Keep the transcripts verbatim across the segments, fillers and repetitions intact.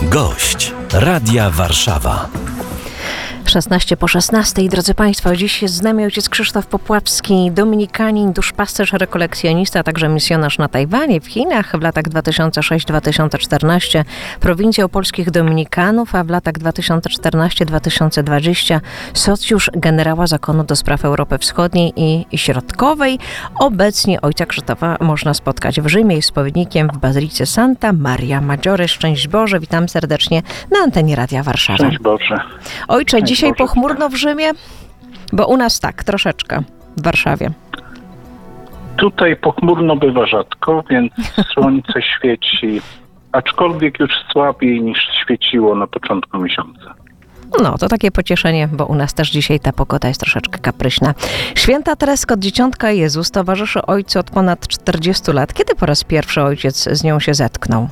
Gość Radia Warszawa. szesnaście po szesnastej, drodzy Państwo, dziś jest z nami ojciec Krzysztof Popławski, dominikanin, duszpasterz, rekolekcjonista, a także misjonarz na Tajwanie, w Chinach w latach dwa tysiące szóstym do dwa tysiące czternastego, prowincją polskich dominikanów, a w latach dwa tysiące czternastego do dwa tysiące dwudziestego socjusz generała zakonu do spraw Europy Wschodniej i Środkowej. Obecnie ojca Krzysztofa można spotkać w Rzymie, jest spowiednikiem w Bazylice Santa Maria Maggiore. Szczęść Boże, witam serdecznie na antenie Radia Warszawa. Szczęść Boże. Ojcze, Szczęść dzisiaj Boże. pochmurno w Rzymie? Bo u nas tak, troszeczkę, w Warszawie. Tutaj pochmurno bywa rzadko, więc słońce świeci, aczkolwiek już słabiej niż świeciło na początku miesiąca. No, to takie pocieszenie, bo u nas też dzisiaj ta pogoda jest troszeczkę kapryśna. Święta Tereska od Dzieciątka Jezus towarzyszy ojcu od ponad czterdziestu lat. Kiedy po raz pierwszy ojciec z nią się zetknął?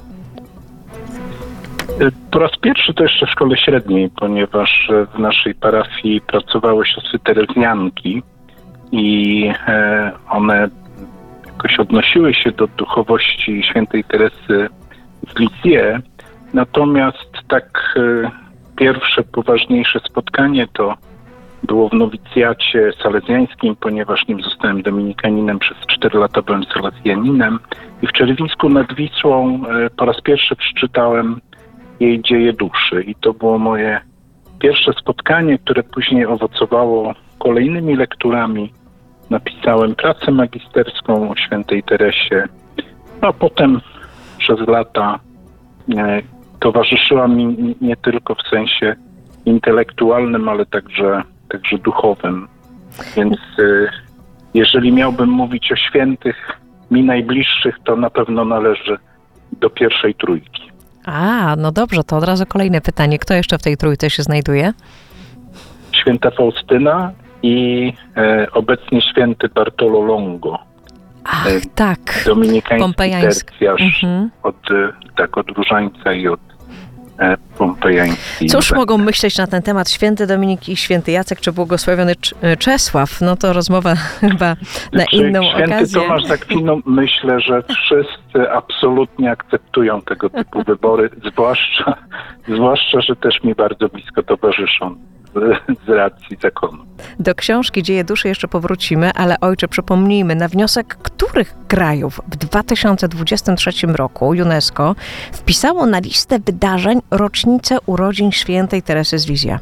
Po raz pierwszy to jeszcze w szkole średniej, ponieważ w naszej parafii pracowały siostry terezjanki i one jakoś odnosiły się do duchowości świętej Teresy z Lisieux. Natomiast tak pierwsze poważniejsze spotkanie to było w nowicjacie salezjańskim, ponieważ nim zostałem dominikaninem, przez cztery lata byłem salezjaninem i w Czerwińsku nad Wisłą po raz pierwszy przeczytałem jej dzieje duszy. I to było moje pierwsze spotkanie, które później owocowało kolejnymi lekturami. Napisałem pracę magisterską o świętej Teresie, a potem przez lata e, towarzyszyła mi nie tylko w sensie intelektualnym, ale także, także duchowym. Więc e, jeżeli miałbym mówić o świętych mi najbliższych, to na pewno należy do pierwszej trójki. A, no dobrze, to od razu kolejne pytanie. Kto jeszcze w tej trójce się znajduje? Święta Faustyna i e, obecnie święty Bartolo Longo. Ach, e, tak. Dominikański tercjarz mhm. od, tak, od Różańca i od e, Pompejańskiej. Cóż mogą myśleć na ten temat święty Dominik i święty Jacek, czy błogosławiony Czesław? No to rozmowa chyba na czy inną święty okazję. Święty Tomasz d'Aquino, myślę, że wszyscy absolutnie akceptują tego typu wybory, zwłaszcza, zwłaszcza, że też mi bardzo blisko towarzyszą z racji zakonu. Do książki Dzieje duszy jeszcze powrócimy, ale ojcze, przypomnijmy, na wniosek których krajów w dwa tysiące dwudziestym trzecim roku UNESCO wpisało na listę wydarzeń rocznicę urodzin świętej Teresy z Lisieux?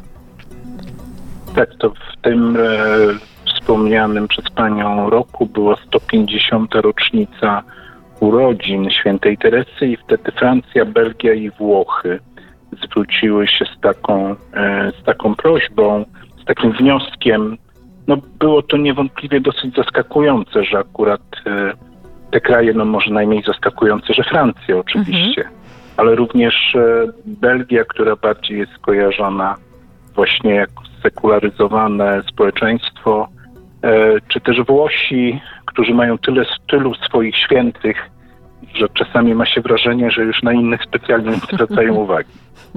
Tak, to w tym e, wspomnianym przez panią roku była sto pięćdziesiąta rocznica urodzin świętej Teresy i wtedy Francja, Belgia i Włochy zwróciły się z taką, e, z taką prośbą, z takim wnioskiem. No było to niewątpliwie dosyć zaskakujące, że akurat e, te kraje, no może najmniej zaskakujące, że Francja oczywiście, mhm. ale również e, Belgia, która bardziej jest skojarzona właśnie jako sekularyzowane społeczeństwo, e, czy też Włosi, którzy mają tyle tylu swoich świętych, że czasami ma się wrażenie, że już na innych specjalnie nie zwracają uwagi.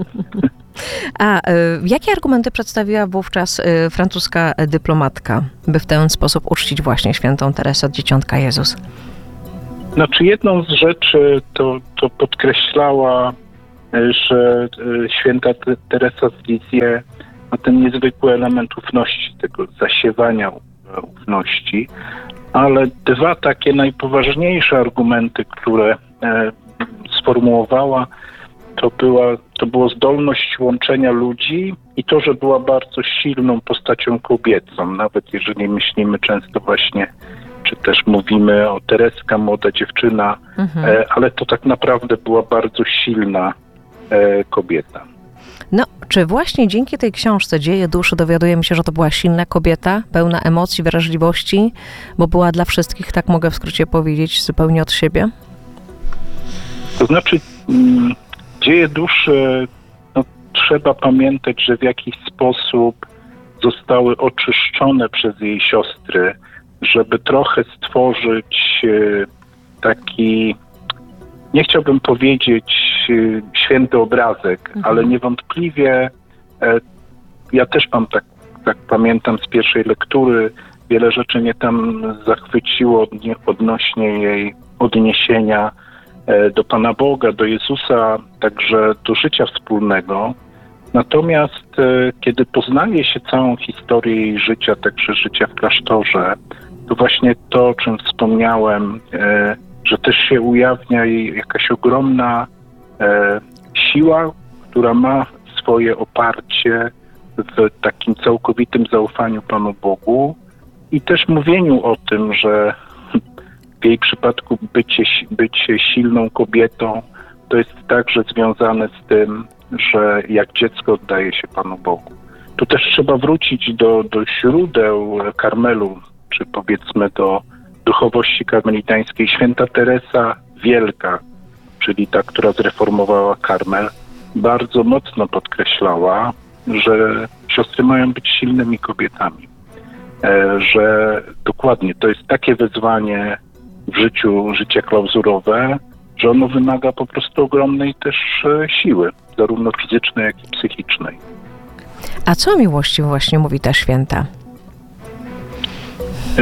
A y, jakie argumenty przedstawiła wówczas y, francuska dyplomatka, by w ten sposób uczcić właśnie świętą Teresę od Dzieciątka Jezus? Znaczy jedną z rzeczy to, to podkreślała, że święta Teresa z Lisieux ma ten niezwykły element ufności, tego zasiewania ufności, ale dwa takie najpoważniejsze argumenty, które e, sformułowała, to była, to było zdolność łączenia ludzi i to, że była bardzo silną postacią kobiecą, nawet jeżeli myślimy często właśnie, czy też mówimy o Tereska, młoda dziewczyna, mhm. e, ale to tak naprawdę była bardzo silna e, kobieta. No, czy właśnie dzięki tej książce Dzieje duszy dowiadujemy się, że to była silna kobieta, pełna emocji, wrażliwości, bo była dla wszystkich, tak mogę w skrócie powiedzieć, zupełnie od siebie? To znaczy, mm, Dzieje duszy, no, trzeba pamiętać, że w jakiś sposób zostały oczyszczone przez jej siostry, żeby trochę stworzyć e, taki, nie chciałbym powiedzieć e, święty obrazek, mhm. ale niewątpliwie e, ja też mam tak, tak pamiętam z pierwszej lektury, wiele rzeczy mnie tam zachwyciło odnie, odnośnie jej odniesienia do Pana Boga, do Jezusa, także do życia wspólnego. Natomiast kiedy poznaje się całą historię jej życia, także życia w klasztorze, to właśnie to, o czym wspomniałem, że też się ujawnia jej jakaś ogromna siła, która ma swoje oparcie w takim całkowitym zaufaniu Panu Bogu i też mówieniu o tym, że w jej przypadku bycie, bycie silną kobietą to jest także związane z tym, że jak dziecko oddaje się Panu Bogu. Tu też trzeba wrócić do, do źródeł Karmelu, czy powiedzmy do duchowości karmelitańskiej. Święta Teresa Wielka, czyli ta, która zreformowała Karmel, bardzo mocno podkreślała, że siostry mają być silnymi kobietami. E, że dokładnie to jest takie wyzwanie w życiu, życie klauzurowe, że ono wymaga po prostu ogromnej też e, siły, zarówno fizycznej, jak i psychicznej. A co o miłości właśnie mówi ta święta? E,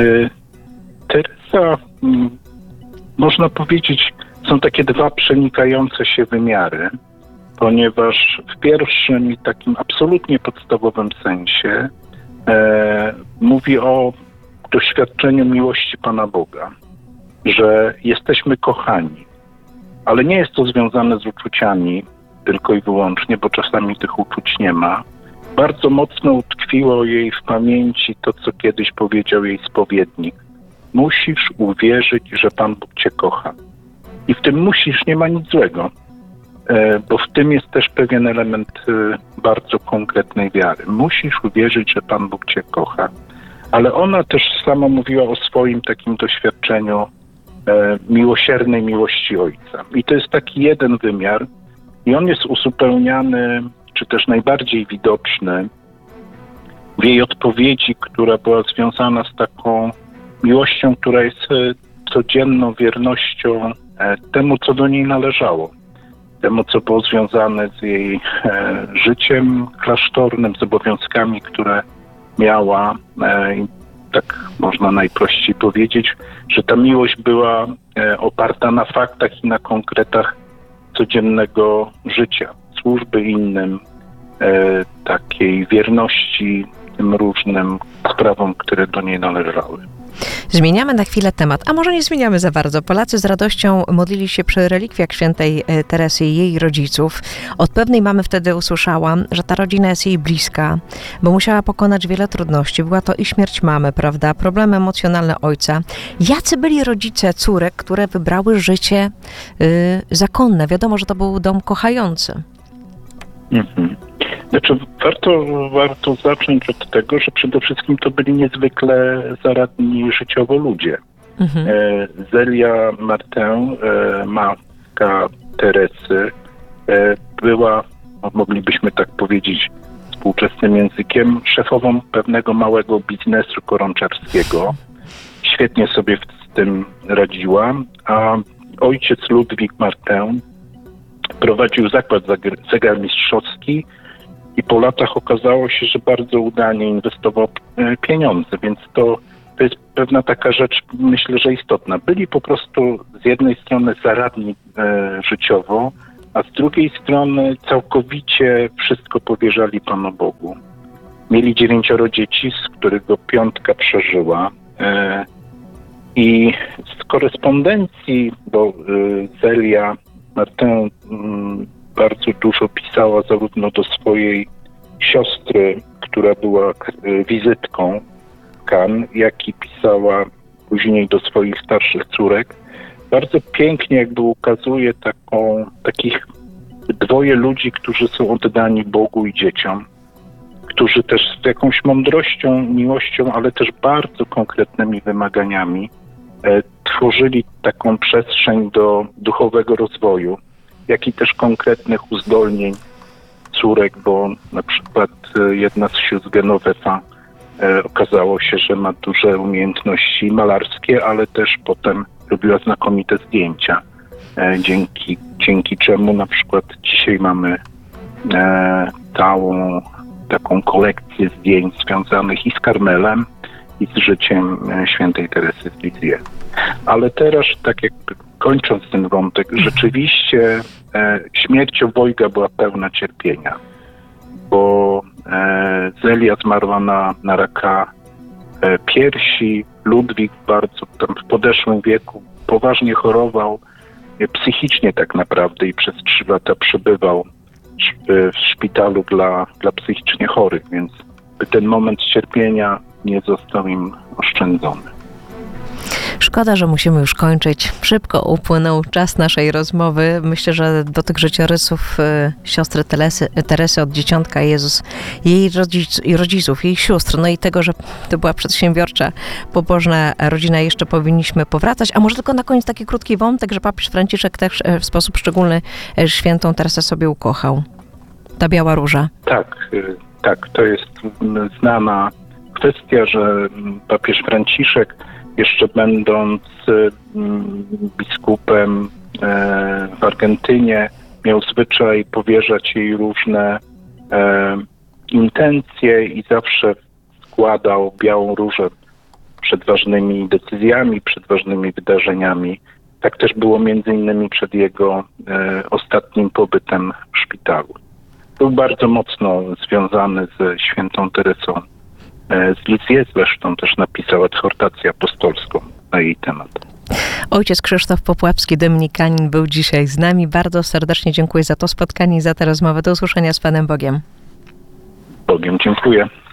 Teresa, m, można powiedzieć, są takie dwa przenikające się wymiary, ponieważ w pierwszym i takim absolutnie podstawowym sensie e, mówi o doświadczeniu miłości Pana Boga, że jesteśmy kochani, ale nie jest to związane z uczuciami tylko i wyłącznie, bo czasami tych uczuć nie ma. Bardzo mocno utkwiło jej w pamięci to, co kiedyś powiedział jej spowiednik. Musisz uwierzyć, że Pan Bóg cię kocha. I w tym musisz nie ma nic złego, bo w tym jest też pewien element bardzo konkretnej wiary. Musisz uwierzyć, że Pan Bóg cię kocha. Ale ona też sama mówiła o swoim takim doświadczeniu miłosiernej miłości Ojca. I to jest taki jeden wymiar i on jest uzupełniany, czy też najbardziej widoczny w jej odpowiedzi, która była związana z taką miłością, która jest codzienną wiernością temu, co do niej należało. Temu, co było związane z jej e, życiem klasztornym, z obowiązkami, które miała. E, tak można najprościej powiedzieć, że ta miłość była e, oparta na faktach i na konkretach codziennego życia, służby innym, e, takiej wierności tym różnym sprawom, które do niej należały. Zmieniamy na chwilę temat, a może nie zmieniamy za bardzo. Polacy z radością modlili się przy relikwiach świętej Teresy i jej rodziców. Od pewnej mamy wtedy usłyszałam, że ta rodzina jest jej bliska, bo musiała pokonać wiele trudności. Była to i śmierć mamy, prawda, problemy emocjonalne ojca. Jacy byli rodzice córek, które wybrały życie y, zakonne? Wiadomo, że to był dom kochający. Mhm. Znaczy, warto, warto zacząć od tego, że przede wszystkim to byli niezwykle zaradni życiowo ludzie. Mhm. E, Zelia Martin, e, matka Teresy, e, była, moglibyśmy tak powiedzieć współczesnym językiem, szefową pewnego małego biznesu koronczarskiego. Świetnie sobie z tym radziła, a ojciec Ludwik Martin prowadził zakład zegarmistrzowski i po latach okazało się, że bardzo udanie inwestował pieniądze, więc to, to jest pewna taka rzecz, myślę, że istotna. Byli po prostu z jednej strony zaradni e, życiowo, a z drugiej strony całkowicie wszystko powierzali Panu Bogu. Mieli dziewięcioro dzieci, z których go piątka przeżyła. E, I z korespondencji, bo e, Zelia Martin m, bardzo dużo pisała zarówno do swojej siostry, która była wizytką w Cannes, jak i pisała później do swoich starszych córek. Bardzo pięknie jakby ukazuje taką, takich dwoje ludzi, którzy są oddani Bogu i dzieciom, którzy też z jakąś mądrością, miłością, ale też bardzo konkretnymi wymaganiami e, tworzyli taką przestrzeń do duchowego rozwoju, jak i też konkretnych uzdolnień córek, bo na przykład jedna z sióstr Genovefa e, okazało się, że ma duże umiejętności malarskie, ale też potem robiła znakomite zdjęcia, e, dzięki, dzięki czemu na przykład dzisiaj mamy e, całą taką kolekcję zdjęć związanych i z Karmelem, i z życiem e, świętej Teresy z Lisieux. Ale teraz, tak jakby kończąc ten wątek, rzeczywiście e, śmierć obojga była pełna cierpienia, bo e, Zelia zmarła na, na raka e, piersi, Ludwik bardzo tam w podeszłym wieku poważnie chorował, e, psychicznie tak naprawdę i przez trzy lata przebywał w, w szpitalu dla, dla psychicznie chorych, więc ten moment cierpienia nie został im oszczędzony. Szkoda, że musimy już kończyć. Szybko upłynął czas naszej rozmowy. Myślę, że do tych życiorysów y, siostry Teresy, Teresy od Dzieciątka Jezus, jej rodzic, rodziców, jej sióstr, no i tego, że to była przedsiębiorcza, pobożna rodzina, jeszcze powinniśmy powracać. A może tylko na koniec taki krótki wątek, że papież Franciszek też w sposób szczególny świętą Teresę sobie ukochał. Ta biała róża. Tak, y, tak, to jest znana kwestia, że papież Franciszek, jeszcze będąc biskupem w Argentynie, miał zwyczaj powierzać jej różne intencje i zawsze składał białą różę przed ważnymi decyzjami, przed ważnymi wydarzeniami. Tak też było między innymi przed jego ostatnim pobytem w szpitalu. Był bardzo mocno związany ze świętą Teresą z Lisieux, zresztą też napisał adhortację apostolską na jej temat. Ojciec Krzysztof Popławski, dominikanin, był dzisiaj z nami. Bardzo serdecznie dziękuję za to spotkanie i za tę rozmowę. Do usłyszenia z Panem Bogiem. Bogiem dziękuję.